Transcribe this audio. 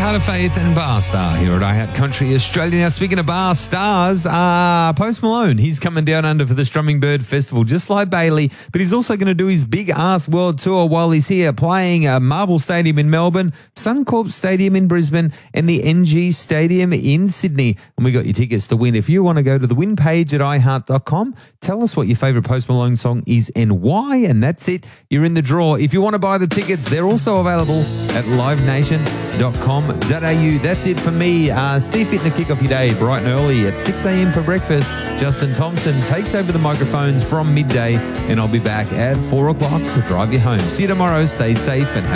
Heart of Faith and Bar Star here at iHeart Country Australia. Now, speaking of Bar Stars, Post Malone, he's coming down under for the Strumming Bird Festival, just like Bailey, but he's also going to do his Big Ass World Tour while he's here, playing Marvel Stadium in Melbourne, Suncorp Stadium in Brisbane, and the NG Stadium in Sydney. And we got your tickets to win. If you want to go to the win page at iHeart.com, tell us what your favourite Post Malone song is and why, and that's it. You're in the draw. If you want to buy the tickets, they're also available at livenation.com.au. That's it for me. Steve Fitton to kick off your day bright and early at 6 a.m. for breakfast. Justin Thompson takes over the microphones from midday, and I'll be back at 4 o'clock to drive you home. See you tomorrow. Stay safe and have